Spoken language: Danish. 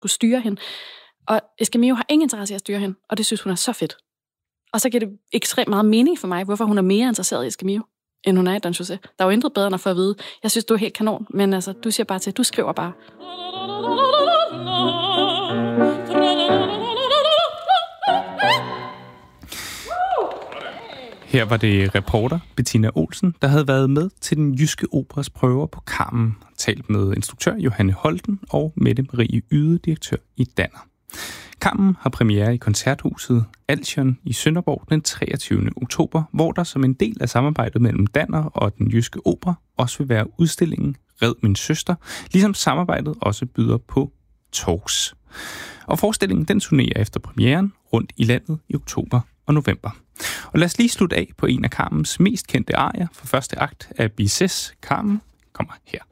skulle styre hende. Og Escamillo har ingen interesse i at styre hende, og det synes hun er så fedt. Og så giver det ekstremt meget mening for mig, hvorfor hun er mere interesseret i Escamillo, end hun er i Don José. Der er jo intet bedre end at få at vide, jeg synes, du er helt kanon, men altså, du siger bare til, du skriver bare. Her var det reporter Bettina Olsen, der havde været med til den Jyske Operas prøver på Carmen, talt med instruktør Johanne Holten og Mette Marie Yde, direktør i Danner. Carmen har premiere i Koncerthuset Altion i Sønderborg den 23. oktober, hvor der som en del af samarbejdet mellem Danner og den Jyske Opera også vil være udstillingen Red min søster, ligesom samarbejdet også byder på talks. Og forestillingen den turnerer efter premieren rundt i landet i oktober og november. Og lad os lige slutte af på en af Carmens mest kendte arier fra første akt af Bizets. Carmen kommer her.